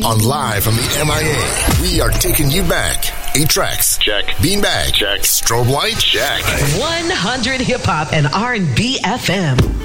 On Live from the MIA, we are taking you back. 8 tracks. Check. Beanbag. Check. Strobe light. Check. 100 hip hop and R&B FM.